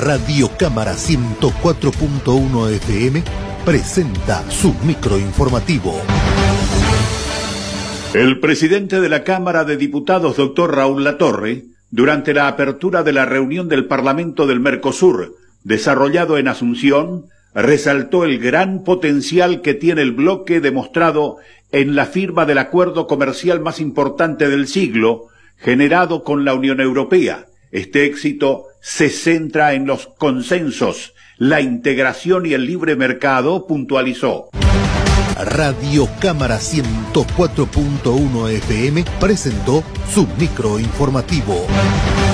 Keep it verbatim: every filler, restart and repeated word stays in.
Radio Cámara ciento cuatro punto uno F M presenta su microinformativo. El presidente de la Cámara de Diputados, doctor Raúl Latorre, durante la apertura de la reunión del Parlamento del Mercosur, desarrollado en Asunción, resaltó el gran potencial que tiene el bloque demostrado en la firma del acuerdo comercial más importante del siglo, generado con la Unión Europea. Este éxito se centra en los consensos, la integración y el libre mercado, puntualizó. Radio Cámara ciento cuatro punto uno F M presentó su microinformativo.